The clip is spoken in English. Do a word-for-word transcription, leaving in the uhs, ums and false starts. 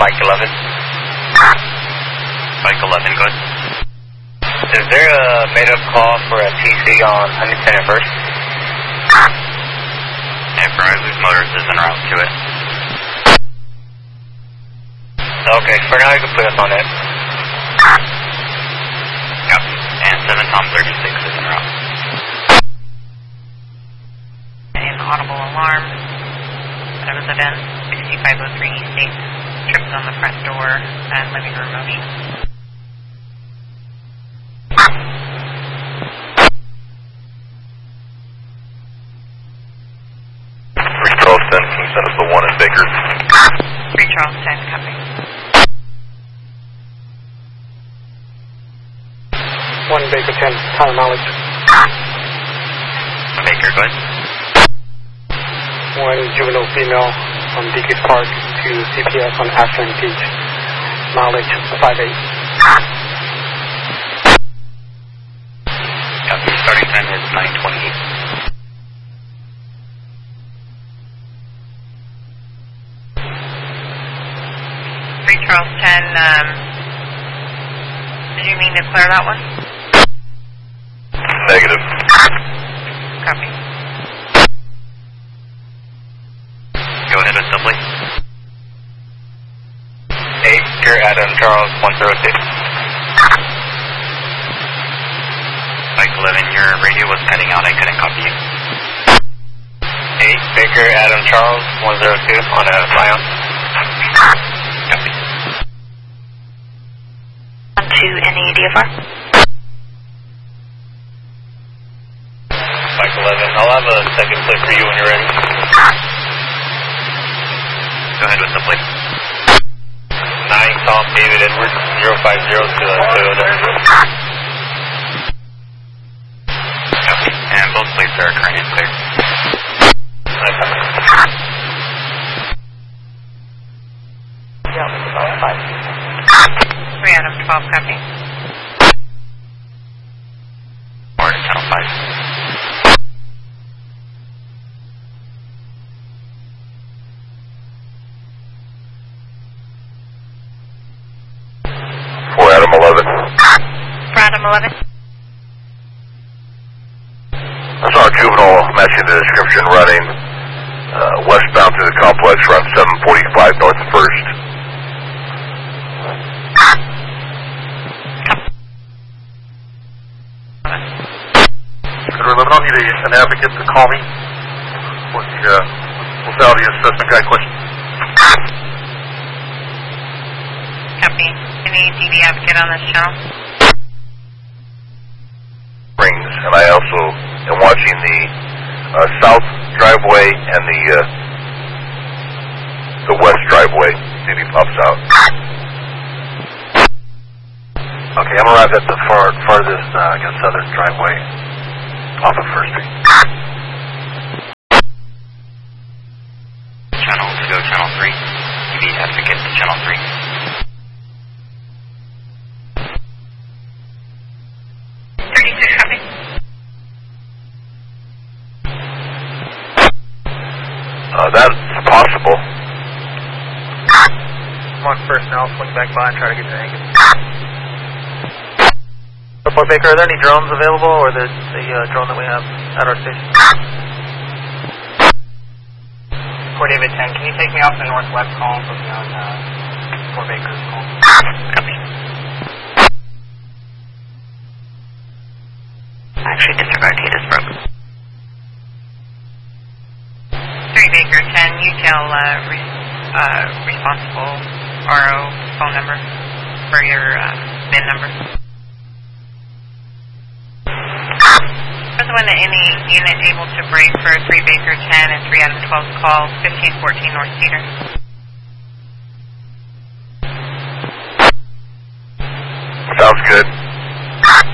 Mike eleven. Mike eleven, good. Is there a made-up call for a T C on Huntington and First? And for Isley's Motors is en route to it. Okay, for now you can put us on it. Yep, and seven Tom thirty-six is en route. An audible alarm. Resident sixty-five oh three East eighth, trips on the front door and living room motion. three Charles ten, can you send us the one in Baker? three Charles ten, copy. one Baker ten, Tyler Knowledge. Baker, good. One juvenile female from Deacon's Park to C P S on Ashland Beach. Knowledge five eight. Copy, starting time is nine twenty-eight. three Charles ten, um, did you mean to clear that one? Negative. Copy. Go ahead with Simply. Baker Adam Charles one zero six. Mike eleven, your radio was cutting out, I couldn't copy you. eight Baker Adam Charles one zero two on a Scion. Copy. On to any D F R? Mike eleven, I'll have a second clip for you when you're ready. Go ahead with Simply. nine Tom David Edwards zero five zero to uh, Toyota. Copy, and both plates are current and clear. three Adam twelve, copy. Or to channel five. four Adam eleven. For Adam eleven? I saw a juvenile matching the description running uh, westbound through the complex around seven forty-five North First. eleven, I'll need a, an advocate to call me for the uh, lethality assessment guy question. Copy. Any D V advocate on this channel? Rings, and I also am watching the uh, south driveway and the uh, the west driveway. See if he pops out. Okay, I'm arrived at the far farthest, uh, I guess, southern driveway off of First Street. Channel to go channel three. T V advocate to channel three. thirty-six, copy. Uh, that's possible. I'm on First now, swing back by and try to get to Angus. Fort Baker, are there any drones available, or the, the uh, drone that we have at our station? Fort David ten, can you take me off the northwest call and put me on uh, Fort Baker's call? Copy. Actually, disregard data is broken. three Baker ten, you tell uh, re uh, responsible R O phone number for your uh, B I N number. Was when any unit able to break for three Baker ten and three Adam twelve call fifteen fourteen North Cedar. Sounds good.